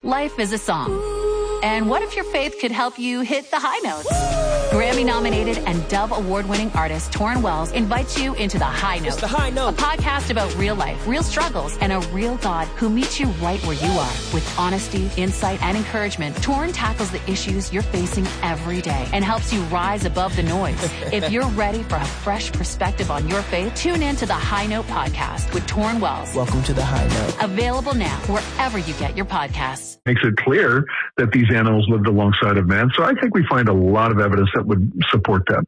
Life is a song. And what if your faith could help you hit the high notes? Grammy-nominated and Dove Award-winning artist Torrin Wells invites you into The High Note. It's The High Note. A podcast about real life, real struggles, and a real God who meets you right where you are. With honesty, insight, and encouragement, Torrin tackles the issues you're facing every day and helps you rise above the noise. If you're ready for a fresh perspective on your faith, tune in to The High Note podcast with Torrin Wells. Welcome to The High Note. Available now wherever you get your podcasts. Makes it clear that these animals lived alongside of man. So I think we find a lot of evidence that would support that.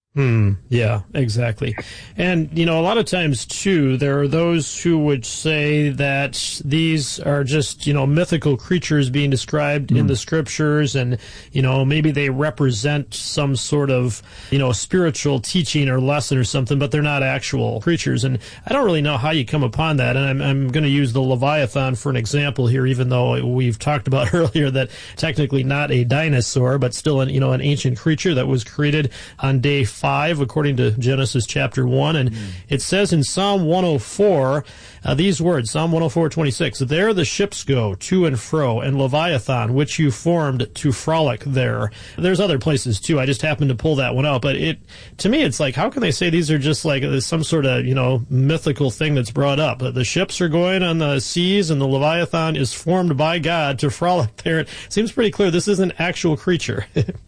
Yeah, exactly. And, a lot of times, too, there are those who would say that these are just, mythical creatures being described in the scriptures, and, maybe they represent some sort of, spiritual teaching or lesson or something, but they're not actual creatures. And I don't really know how you come upon that. And I'm going to use the Leviathan for an example here, even though we've talked about earlier that technically not a dinosaur, but still an ancient creature that was created on day 5, according to Genesis chapter 1. And it says in Psalm 104, these words, Psalm 104:26, there the ships go to and fro, and Leviathan, which you formed to frolic there. There's other places too. I just happened to pull that one out. But to me, it's like, how can they say these are just like some sort of, mythical thing that's brought up? The ships are going on the seas, and the Leviathan is formed by God to frolic there. It seems pretty clear this is an actual creature.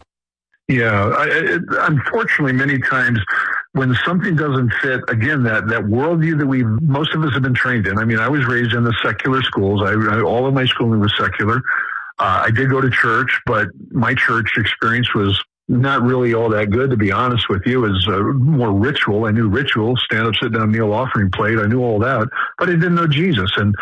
Yeah, unfortunately, many times when something doesn't fit, again, that worldview that most of us have been trained in. I mean, I was raised in the secular schools. All of my schooling was secular. I did go to church, but my church experience was not really all that good, to be honest with you. It was more ritual. I knew ritual, stand up, sit down, kneel, offering plate. I knew all that, but I didn't know Jesus. And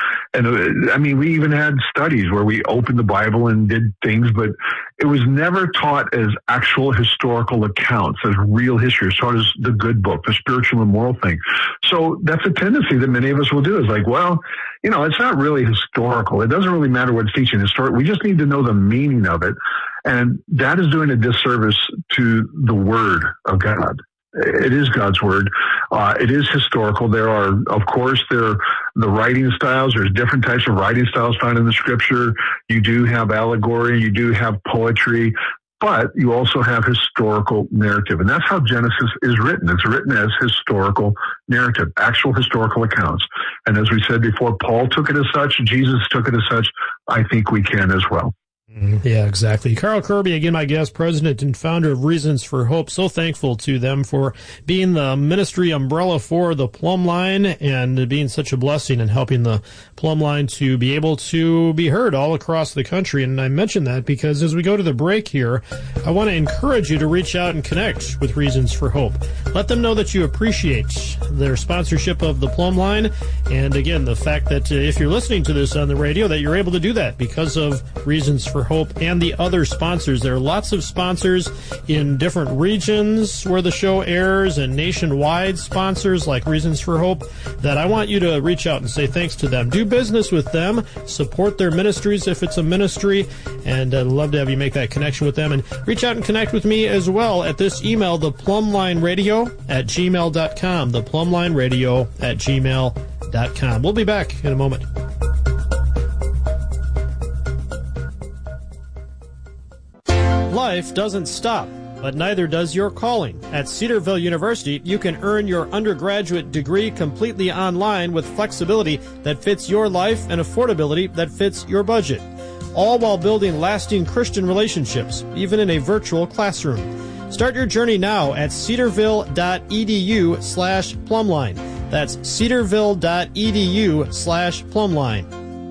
I mean, we even had studies where we opened the Bible and did things, but it was never taught as actual historical accounts, as real history. It's taught as the good book, the spiritual and moral thing. So that's a tendency that many of us will do, is like, well, it's not really historical. It doesn't really matter what it's teaching. We just need to know the meaning of it. And that is doing a disservice to the Word of God. It is God's Word. It is historical. There are the writing styles. There's different types of writing styles found in the Scripture. You do have allegory. You do have poetry. But you also have historical narrative. And that's how Genesis is written. It's written as historical narrative, actual historical accounts. And as we said before, Paul took it as such. Jesus took it as such. I think we can as well. Yeah, exactly. Carl Kirby, again, my guest, president and founder of Reasons for Hope. So thankful to them for being the ministry umbrella for the Plumb Line and being such a blessing and helping the Plumb Line to be able to be heard all across the country. And I mention that because as we go to the break here, I want to encourage you to reach out and connect with Reasons for Hope. Let them know that you appreciate their sponsorship of the Plumb Line. And again, the fact that if you're listening to this on the radio, that you're able to do that because of Reasons for Hope and the other sponsors. There are lots of sponsors in different regions where the show airs and nationwide sponsors like Reasons for Hope that I want you to reach out and say thanks to them. Do business with them. Support their ministries if it's a ministry, and I'd love to have you make that connection with them. And reach out and connect with me as well at this email, theplumblineradio@gmail.com, theplumblineradio@gmail.com. We'll be back in a moment. Life doesn't stop, but neither does your calling. At Cedarville University, you can earn your undergraduate degree completely online with flexibility that fits your life and affordability that fits your budget, all while building lasting Christian relationships, even in a virtual classroom. Start your journey now at cedarville.edu/plumbline. That's cedarville.edu/plumbline.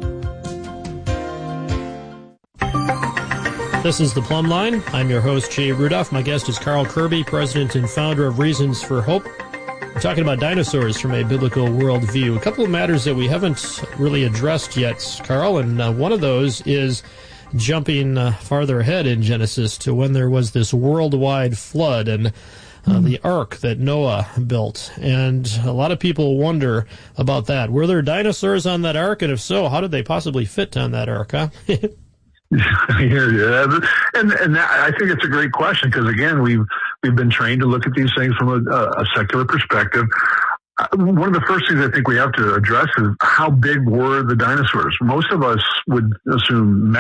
This is the Plumb Line. I'm your host, Jay Rudolph. My guest is Carl Kirby, president and founder of Reasons for Hope. We're talking about dinosaurs from a biblical worldview. A couple of matters that we haven't really addressed yet, Carl, and one of those is jumping farther ahead in Genesis to when there was this worldwide flood and the ark that Noah built. And a lot of people wonder about that. Were there dinosaurs on that ark? And if so, how did they possibly fit on that ark, huh? I hear you. And that, I think it's a great question because, again, we've been trained to look at these things from a secular perspective. One of the first things I think we have to address is how big were the dinosaurs? Most of us would assume